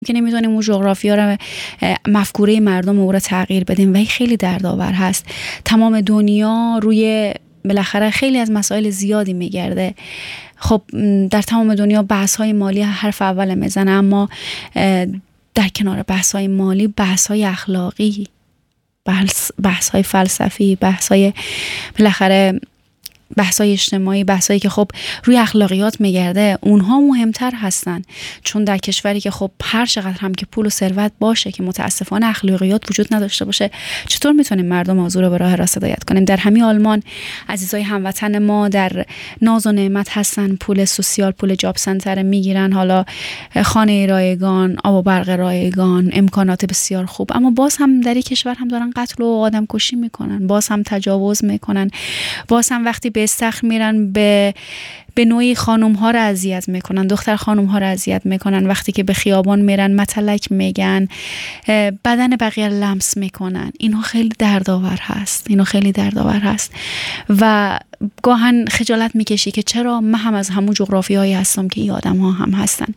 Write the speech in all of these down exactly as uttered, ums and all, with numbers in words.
که نمیتونیم اون جغرافیا رو، مفکوره مردم او رو تغییر بدیم و این خیلی دردآور هست. تمام دنیا روی بالاخره خیلی از مسائل زیادی میگرده. خب در تمام دنیا بحث های مالی حرف اول میزنه، اما در کنار بحث های مالی بحث های اخلاقی، بحث, بحث های فلسفی، بحث های بالاخره بحث‌های اجتماعی، بحثایی که خب روی اخلاقیات میگرده، اونها مهمتر هستن. چون در کشوری که خب هر چقدر هم که پول و ثروت باشه که متاسفانه اخلاقیات وجود نداشته باشه، چطور میتونیم مردم آزور رو به راه راست هدایت کنیم؟ در همین آلمان عزیزای هموطن ما در ناز و نعمت هستن، پول سوسیال، پول جاب سنتر میگیرن، حالا خانه رایگان، آب و برق رایگان، امکانات بسیار خوب، اما باز هم در این کشور هم دارن قتل و آدم کشی میکنن، باز هم تجاوز میکنن، باز هم وقتی به استخر میرن به به نوعی خانم ها رو اذیت میکنن، دختر خانم ها رو اذیت میکنن، وقتی که به خیابان میرن متلک میگن، بدن بقیه لمس میکنن. اینو خیلی دردآور هست، اینو خیلی دردآور هست و گاهن خجالت میکشی که چرا من هم از همون جغرافیایی هستم که این آدم ها هم هستن.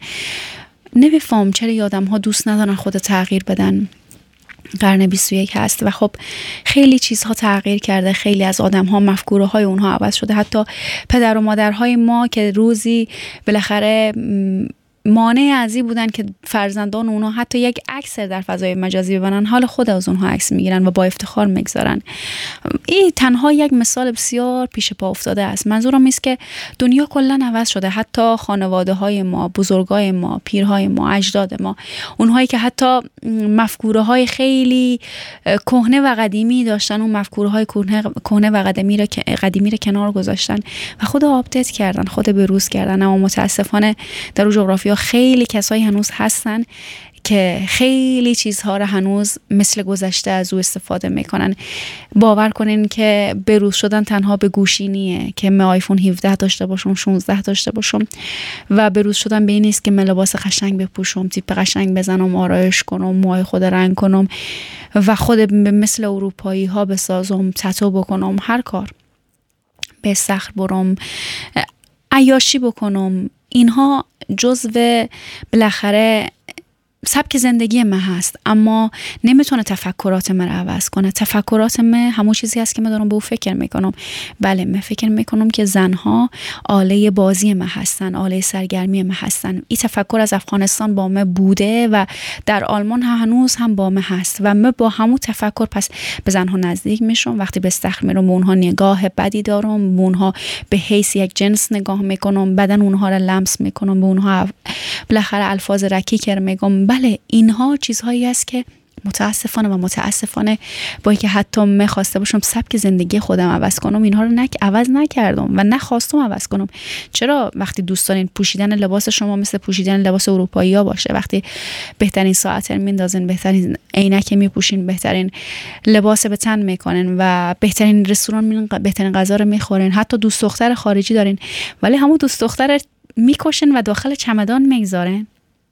نمیفهم چرا این آدم ها دوست ندارن خود تغییر بدن. قرن بیست و یک هست و خب خیلی چیزها تغییر کرده، خیلی از آدم ها مفکوره های اونها عوض شده. حتی پدر و مادرهای ما که روزی بالاخره مانع ازی بودن که فرزندان اونها حتی یک عکس در فضای مجازی ببرن، حال خود از اونها عکس میگیرن و با افتخار میگذارن. این تنها یک مثال بسیار پیش پا افتاده است. منظورم است که دنیا کلا عوض شده. حتی خانواده های ما، بزرگای ما، پیرهای ما، اجداد ما، اونهایی که حتی مفکوره های خیلی کهنه و قدیمی داشتن، اون مفکوره های کهنه و قدیمی رو قدیمی رو کنار گذاشتن و خود آپدیت کردن، خود بروز کردن. اما متاسفانه در اون جغرافیا خیلی کسایی هنوز هستن که خیلی چیزها رو هنوز مثل گذشته از او استفاده میکنن. باور کنین که بروز شدن تنها به گوشی نیه که من آیفون هفده داشته باشم، شانزده داشته باشم، و بروز شدن به این نیست که من لباس قشنگ بپوشم، تیپ قشنگ بزنم، آرایش کنم، موهای خود رنگ کنم و خود مثل اروپایی ها بسازم، تتو بکنم، هر کار به استخر برم، عیاشی بکنم. اینها جزو بالاخره سبک زندگی من هست، اما نمیتونه تفکرات من رو عوض کنه. تفکرات من همون چیزی هست که من دارم به او فکر میکنم. بله، من فکر میکنم که زنها آله بازی من هستن، آله سرگرمی من هستن. این تفکر از افغانستان با من بوده و در آلمان هنوز هم با من هست و من با همون تفکر پس به زنها نزدیک میشم. وقتی به استخر میرم به اونها نگاه بدی دارم، به اونها به حیث یک جنس نگاه میکنم، بدن اونها رو لمس میکنم، به اونها بالاخره الفاظ رکیک میگم. بله، اینها چیزهایی است که متاسفانه و متاسفانه با اینکه حتی من خواسته باشم سبک زندگی خودم عوض کنم، اینها رو نک عوض نکردم و نخواستم عوض کنم. چرا وقتی دوست دارین پوشیدن لباس شما مثل پوشیدن لباس اروپایی ها باشه، وقتی بهترین ساعت میندازین، بهترین عینک میپوشین، بهترین لباس به تن میکنین و بهترین رستوران میرین، بهترین غذا رو میخورین، حتی دوست دختر خارجی دارین، ولی همون دوست دختر میکشن و داخل چمدان میگذارن.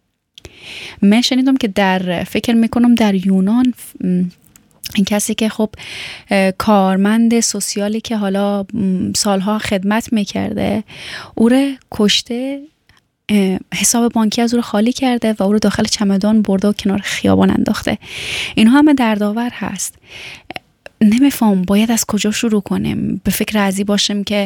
من شنیدم که در فکر میکنم در یونان این کسی که خب کارمند سوسیالی که حالا سالها خدمت میکرده، او رو کشته، حساب بانکی از او رو خالی کرده و او رو داخل چمدان برده و کنار خیابان انداخته. اینها همه دردآور هست. نمیفهم باید از کجا شروع کنیم. به فکر ازی باشیم که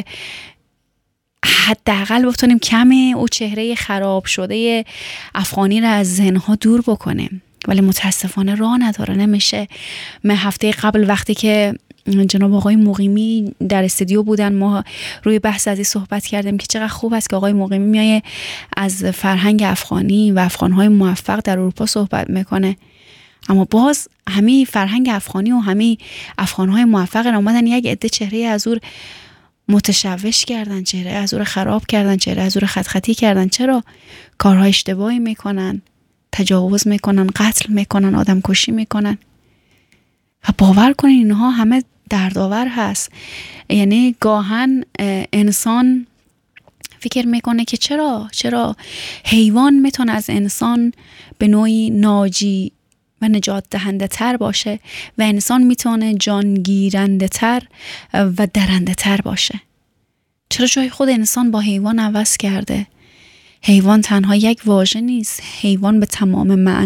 حداقل بتونیم کمی او چهره خراب شده افغانی را از ذهنها دور بکنیم، ولی متاسفانه راه نداره، نمیشه. من هفته قبل وقتی که جناب آقای مقیمی در استودیو بودن، ما روی بحث از این صحبت کردیم که چقدر خوب است که آقای مقیمی میایه از فرهنگ افغانی و افغانهای موفق در اروپا صحبت میکنه، اما باز همین فرهنگ افغانی و همین افغانهای موفق اومدن یک عده چهره ازور متشوش کردن، چهره از او رو خراب کردن، چهره از او رو خط خطی کردن. چرا؟ کارهای اشتباهی میکنن، تجاوز میکنن، قتل میکنن، آدم کشی میکنن و باور کنین اینها همه دردآور هست. یعنی گاهن انسان فکر میکنه که چرا چرا حیوان میتونه از انسان به نوعی ناجی و نجات دهنده تر باشه و انسان میتونه جانگیرنده تر و درنده تر باشه؟ چرا جای خود انسان با حیوان عوض کرده؟ حیوان تنها یک واژه نیست، حیوان به تمام معنی